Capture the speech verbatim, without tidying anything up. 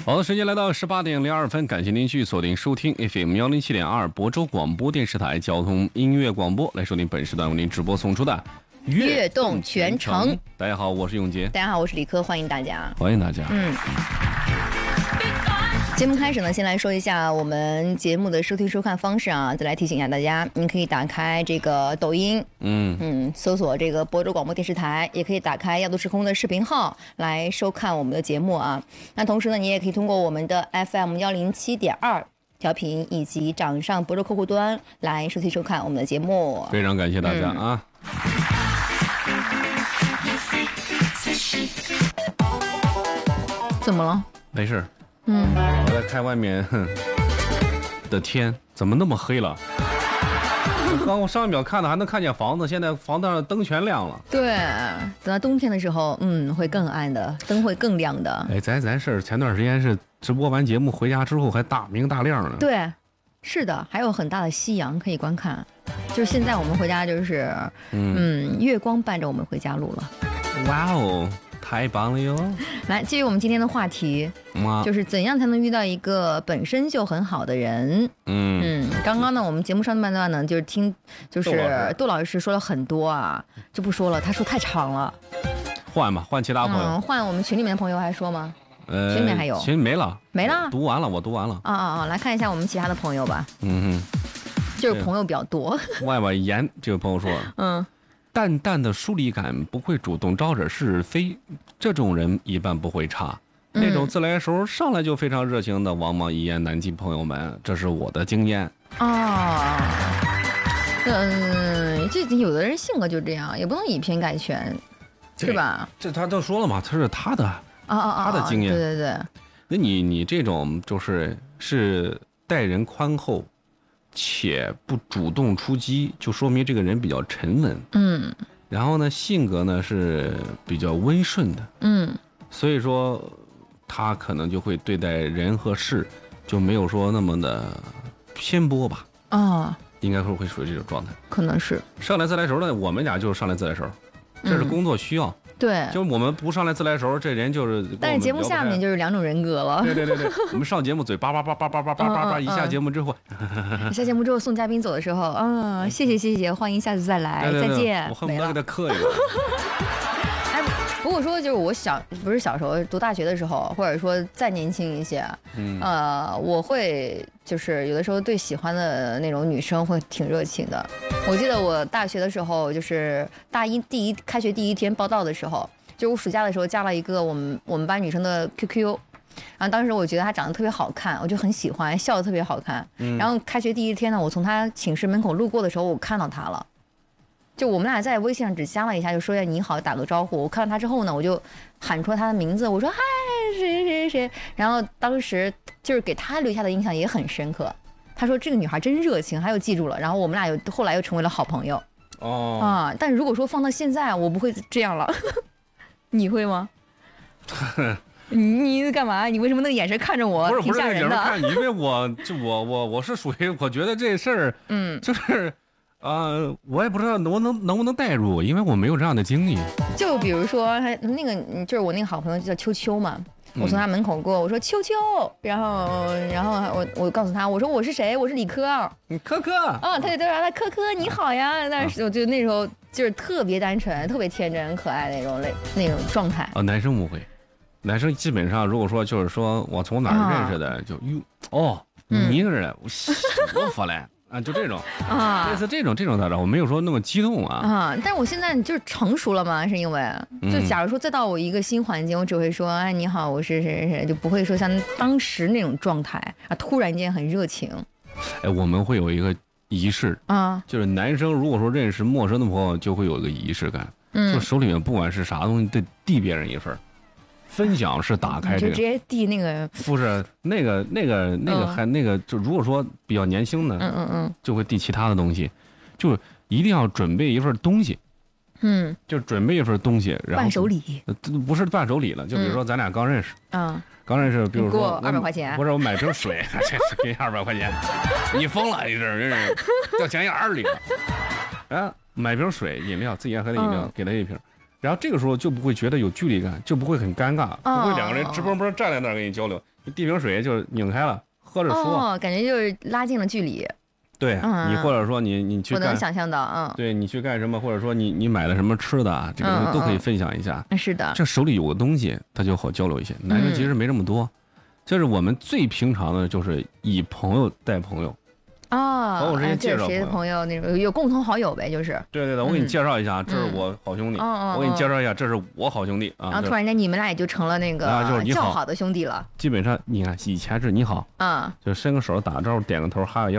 好的，时间来到十八点零二分，感谢您继续锁定收听 F M 幺零七点二亳州广播电视台交通音乐广播，来收听本时段为您直播送出的悦动全程。 大家好，我是永杰。 大家好，我是李科，欢迎大家。 欢迎大家。 嗯。节目开始呢，先来说一下我们节目的收听收看方式啊，再来提醒一下大家，您可以打开这个抖音，嗯嗯，搜索这个亳州广播电视台，也可以打开亚度时空的视频号来收看我们的节目啊。那同时呢，你也可以通过我们的 F M 幺零七点二调频以及掌上亳州客户端来收听收看我们的节目。 非常感谢大家啊。 嗯、怎么了？ 没事。 嗯， 我在看外面的天怎么那么黑了？刚我上一秒看的还能看见房子，现在房子上灯全亮了。 对，等到冬天的时候，嗯，会更暗的，灯会更亮的。 哎，咱咱是前段时间是直播完节目回家之后还大明大亮呢。 对，是的，还有很大的夕阳可以观看。就是现在我们回家就是，嗯，嗯月光伴着我们回家路了。 哇哦！太棒了哟！ 来，继续我们今天的话题，嗯、就是怎样才能遇到一个本身就很好的人。嗯嗯，刚刚呢，我们节目上半段呢，就是听，就是杜老师说了很多啊，就不说了，他说太长了。 换吧，换其他朋友。 嗯，换我们群里面的朋友还说吗？ 呃， 群里面还有？ 群没了， 没了， 读完了，我读完了。 啊啊啊！来看一下我们其他的朋友吧。嗯哼，就是朋友比较多。 外外言这位朋友说，嗯。淡淡的疏离感，不会主动招惹是非，这种人一般不会差。嗯、那种自来熟上来就非常热情的，往往一言难尽。朋友们，这是我的经验。 哦，嗯，这有的人性格就这样，也不能以偏概全，是吧？ 这他都说了嘛，他是他的啊啊啊，他的经验。 对对对。 那你你这种就是是待人宽厚。且不主动出击，就说明这个人比较沉稳。嗯，然后呢，性格呢是比较温顺的。嗯，所以说他可能就会对待人和事就没有说那么的偏颇吧。啊，应该会会属于这种状态。 可能是上来自来熟呢，我们俩就是上来自来熟，这是工作需要。嗯对， 就我们不上来自来熟，这人就是。 但是节目下面就是两种人格了。 对对对对，我们上节目嘴叭叭叭叭叭叭叭叭叭，一下节目之后， 一下节目之后送嘉宾走的时候，嗯，谢谢谢谢，欢迎下次再来， 对对对再见。 我恨不得给他磕一个。 哎，不过说就是我小不是小时候读大学的时候，或者说再年轻一些，嗯、呃，我会就是有的时候对喜欢的那种女生会挺热情的。我记得我大学的时候，就是大一第一开学第一天报到的时候，就我暑假的时候加了一个我们我们班女生的 Q Q， 然后当时我觉得她长得特别好看，我就很喜欢，笑得特别好看。嗯、然后开学第一天呢，我从她寝室门口路过的时候，我看到她了。就我们俩在微信上只加了一下，就说一下你好，打个招呼。我看到她之后呢，我就喊出了她的名字，我说嗨，谁谁谁谁。然后当时就是给她留下的印象也很深刻。他说这个女孩真热情，他又记住了，然后我们俩又后来又成为了好朋友。哦啊！但如果说放到现在，我不会这样了。你会吗？你你干嘛？你为什么那个眼神看着我？ 不是不是挺吓人的。 看你，因为我就我我我是属于我觉得这事儿，嗯，就是呃，我也不知道能不能能不能代入，因为我没有这样的经历。 就比如说他那个就是我那个好朋友叫秋秋嘛。我从他门口过，我说秋秋，然后然后我我告诉他，我说我是谁，我是李科， 你科科， 啊，他就对他科科你好呀，但是我就那时候就是特别单纯、特别天真、可爱那种类那种状态。 啊，男生不会，男生基本上如果说就是说我从哪儿认识的，就哟哦，你一个人，我幸福嘞。啊，就这种啊，类似这种这种大招，我没有说那么激动啊啊！但是我现在就是成熟了嘛，是因为就假如说再到我一个新环境，我只会说哎你好，我是谁谁谁，就不会说像当时那种状态啊，突然间很热情。 哎，我们会有一个仪式啊，就是男生如果说认识陌生的朋友，就会有一个仪式感，嗯，就手里面不管是啥东西，得递别人一份。分享是打开这个， 就直接递那个， 不是那个那个那个还、嗯、那个，就如果说比较年轻的，嗯嗯嗯，就会递其他的东西，就一定要准备一份东西，嗯，就准备一份东西，然后伴手礼， 不是伴手礼了，就比如说咱俩刚认识，嗯，刚认识，比如说二百块钱， 不是我买瓶水，这是给你二百块钱，你疯了，你这人掉钱眼儿里了，啊，买瓶水饮料，自己爱喝的饮料，嗯、给他一瓶。 然后这个时候就不会觉得有距离感，就不会很尴尬，不会两个人直蹦蹦站在那儿跟你交流，递瓶水就拧开了，喝着说， 哦，感觉就是拉近了距离。 对、嗯、你或者说你你去干， 我能想象到，嗯， 对你去干什么，或者说你你买了什么吃的，这个东西都可以分享一下。 嗯、是的， 这手里有个东西，他就好交流一些。男生其实没这么多，嗯、就是我们最平常的，就是以朋友带朋友。 哦， 朋友之间介绍谁的朋友那种有共同好友呗，就是。 对对对，我给你介绍一下，嗯、这是我好兄弟。嗯、我给你介绍一下，这是我好兄弟啊。 然后突然间你们俩也就成了那个较好的兄弟了。 基本上你看以前是你好，嗯，就伸个手打个招呼，点个头，哈个腰。